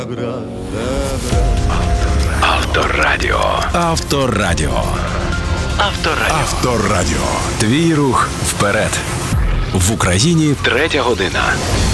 Авторадіо. Авторадіо. Авторадіо. Авторадіо. Твій рух вперед. В Україні 3 година.